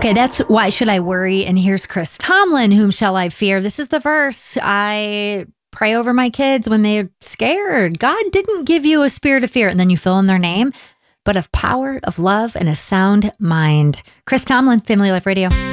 Okay, that's Why Should I Worry? And here's Chris Tomlin, Whom Shall I Fear? This is the verse I pray over my kids when they're scared. God didn't give you a spirit of fear, and then you fill in their name, but of power, of love, and a sound mind. Chris Tomlin, Family Life Radio.